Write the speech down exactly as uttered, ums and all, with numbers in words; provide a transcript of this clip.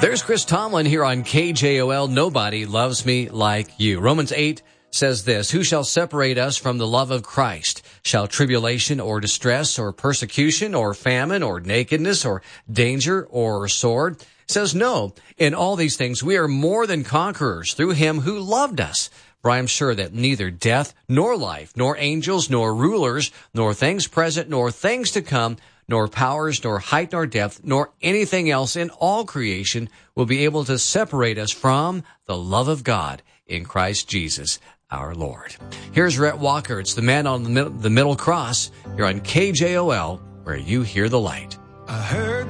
There's Chris Tomlin here on K J O L. Nobody loves me like you. Romans eight says this, who shall separate us from the love of Christ? Shall tribulation or distress or persecution or famine or nakedness or danger or sword? It says no. In all these things we are more than conquerors through him who loved us. For I am sure that neither death nor life, nor angels, nor rulers, nor things present, nor things to come, nor powers, nor height, nor depth, nor anything else in all creation will be able to separate us from the love of God in Christ Jesus our Lord. Here's Rhett Walker. It's the man on the middle, the middle cross. You're on K J O L, where you hear the light. I heard